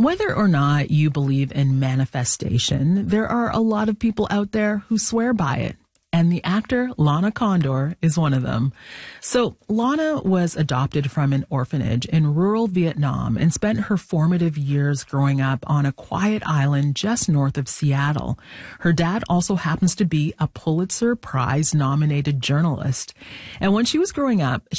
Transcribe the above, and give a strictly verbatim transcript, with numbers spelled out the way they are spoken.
Whether or not you believe in manifestation, there are a lot of people out there who swear by it. And the actor Lana Condor is one of them. So Lana was adopted from an orphanage in rural Vietnam and spent her formative years growing up on a quiet island just north of Seattle. Her dad also happens to be a Pulitzer Prize nominated journalist. And when she was growing up,